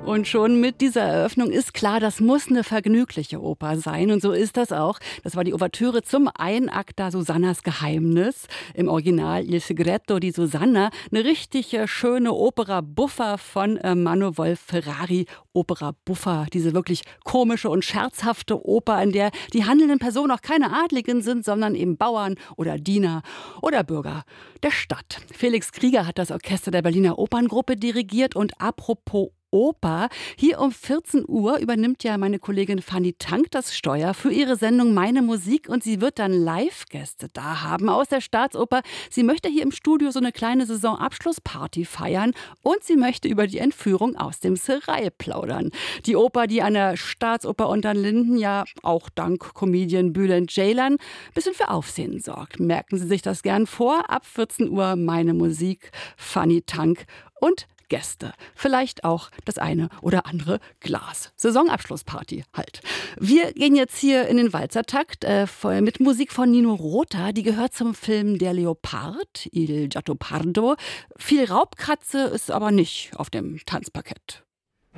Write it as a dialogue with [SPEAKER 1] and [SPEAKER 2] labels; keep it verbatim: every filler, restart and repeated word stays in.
[SPEAKER 1] Und schon mit dieser Eröffnung ist klar, das muss eine vergnügliche Oper sein. Und so ist das auch. Das war die Ouvertüre zum Einakter Susannas Geheimnis. Im Original Il Segreto di Susanna. Eine richtig äh, schöne Opera buffa von äh, Manuel Ferrari. Opera buffa, diese wirklich komische und scherzhafte Oper, in der die handelnden Personen auch keine Adligen sind, sondern eben Bauern oder Diener oder Bürger der Stadt. Felix Krieger hat das Orchester der Berliner Operngruppe dirigiert. Und apropos Oper. Hier um vierzehn Uhr übernimmt ja meine Kollegin Fanny Tank das Steuer für ihre Sendung Meine Musik und sie wird dann Live-Gäste da haben aus der Staatsoper. Sie möchte hier im Studio so eine kleine Saisonabschlussparty feiern und sie möchte über die Entführung aus dem Serail plaudern. Die Oper, die an der Staatsoper unter den Linden ja auch dank Comedian Bülent Ceylan ein bisschen für Aufsehen sorgt. Merken Sie sich das gern vor. Ab vierzehn Uhr Meine Musik, Fanny Tank und Gäste. Vielleicht auch das eine oder andere Glas. Saisonabschlussparty halt. Wir gehen jetzt hier in den Walzertakt äh, mit Musik von Nino Rota. Die gehört zum Film Der Leopard, Il Gattopardo. Viel Raubkatze ist aber nicht auf dem Tanzparkett.